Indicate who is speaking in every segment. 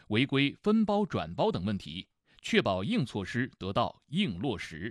Speaker 1: 违规分包转包等问题，确保硬措施得到硬落实。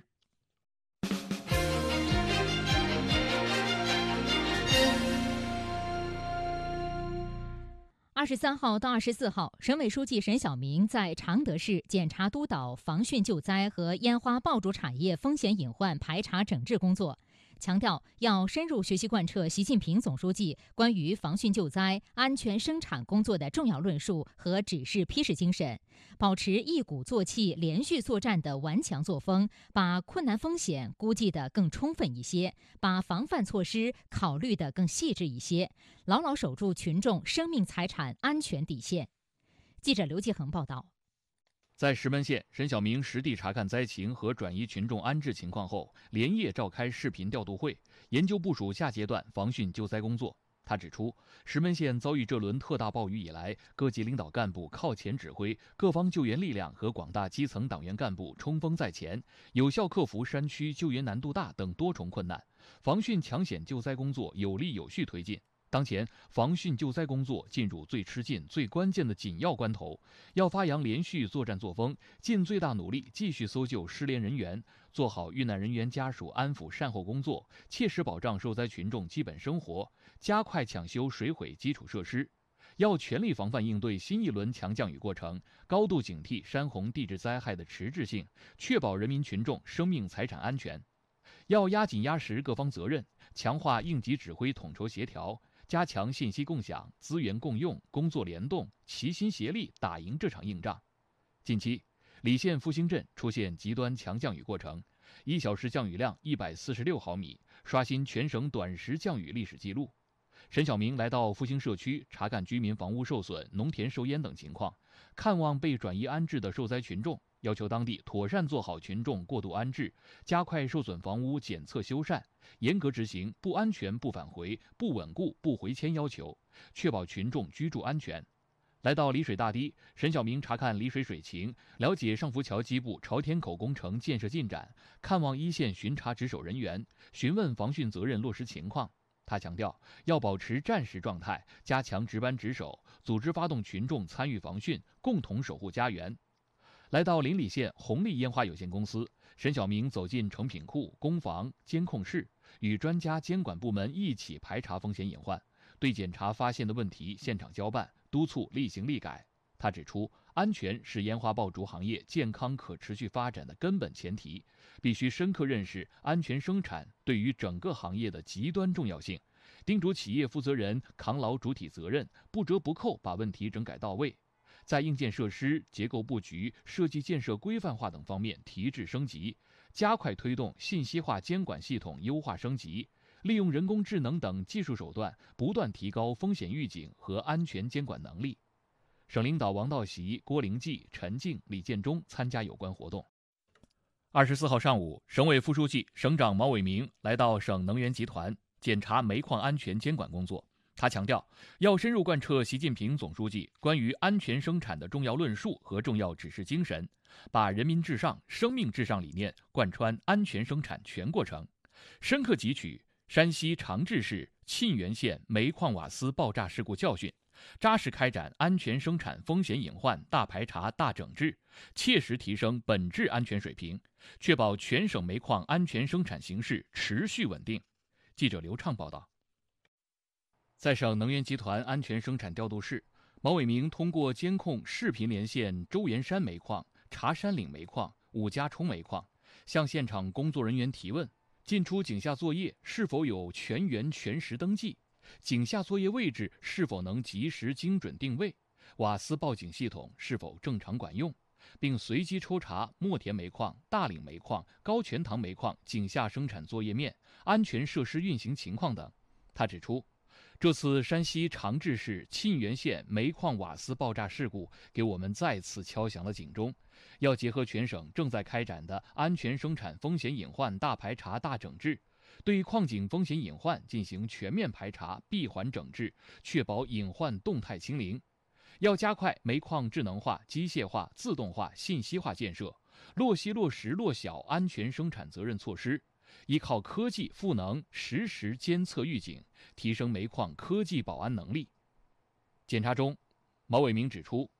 Speaker 2: 23号到24号，省委书记沈晓明在常德市检查督导防汛救灾和烟花爆竹产业风险隐患排查整治工作，强调要深入学习贯彻习近平总书记关于防汛救灾、安全生产工作的重要论述和指示批示精神，保持一鼓作气、连续作战的顽强作风，把困难风险估计得更充分一些，把防范措施考虑得更细致一些，牢牢守住群众生命财产安全底线。记者刘继恒报道。
Speaker 1: 在石门县，沈晓明实地查看灾情和转移群众安置情况后，连夜召开视频调度会，研究部署下阶段防汛救灾工作。他指出，石门县遭遇这轮特大暴雨以来，各级领导干部靠前指挥，各方救援力量和广大基层党员干部冲锋在前，有效克服山区救援难度大等多重困难，防汛抢险救灾工作有力有序推进。当前，防汛救灾工作进入最吃劲、最关键的紧要关头，要发扬连续作战作风，尽最大努力继续搜救失联人员，做好遇难人员家属安抚善后工作，切实保障受灾群众基本生活，加快抢修水毁基础设施。要全力防范应对新一轮强降雨过程，高度警惕山洪地质灾害的迟滞性，确保人民群众生命财产安全。要压紧压实各方责任，强化应急指挥统筹协调，加强信息共享、资源共用、工作联动，齐心协力打赢这场硬仗。近期，澧县复兴镇出现极端强降雨过程，1小时降雨量146毫米，刷新全省短时降雨历史记录。沈晓明来到复兴社区查看居民房屋受损、农田受淹等情况，看望被转移安置的受灾群众，要求当地妥善做好群众过渡安置，加快受损房屋检测修缮，严格执行不安全不返回、不稳固不回迁要求，确保群众居住安全。来到丽水大堤，沈晓明查看丽水水情，了解上浮桥基部朝天口工程建设进展，看望一线巡查值守人员，询问防汛责任落实情况。他强调，要保持战时状态，加强值班值守，组织发动群众参与防汛，共同守护家园。来到邻里县红利烟花有限公司，沈晓明走进成品库、工房、监控室，与专家监管部门一起排查风险隐患，对检查发现的问题现场交办，督促立行立改。他指出，安全是烟花爆竹行业健康可持续发展的根本前提，必须深刻认识安全生产对于整个行业的极端重要性，叮嘱企业负责人扛牢主体责任，不折不扣把问题整改到位。在硬件设施、结构布局、设计建设规范化等方面提质升级，加快推动信息化监管系统优化升级，利用人工智能等技术手段，不断提高风险预警和安全监管能力。省领导王道习、郭灵济、陈静、李建忠参加有关活动。24号上午，省委副书记、省长毛伟明来到省能源集团检查煤矿安全监管工作。他强调，要深入贯彻习近平总书记关于安全生产的重要论述和重要指示精神，把人民至上、生命至上理念贯穿安全生产全过程，深刻汲取山西长治市沁源县煤矿瓦斯爆炸事故教训，扎实开展安全生产风险隐患大排查大整治，切实提升本质安全水平，确保全省煤矿安全生产形势持续稳定。记者刘畅报道。在省能源集团安全生产调度室，毛伟明通过监控视频连线周岩山煤矿、茶山岭煤矿、五家冲煤矿，向现场工作人员提问：进出井下作业是否有全员全时登记？井下作业位置是否能及时精准定位？瓦斯报警系统是否正常管用？并随机抽查墨田煤矿、大岭煤矿、高全塘煤矿井下生产作业面、安全设施运行情况等。他指出，这次山西长治市沁源县煤矿瓦斯爆炸事故给我们再次敲响了警钟，要结合全省正在开展的安全生产风险隐患大排查大整治，对矿井风险隐患进行全面排查闭环整治，确保隐患动态清零。要加快煤矿智能化、机械化、自动化、信息化建设，落细落实落小安全生产责任措施，依靠科技赋能，实时监测预警，提升煤矿科技保安能力。检查中，毛伟明指出，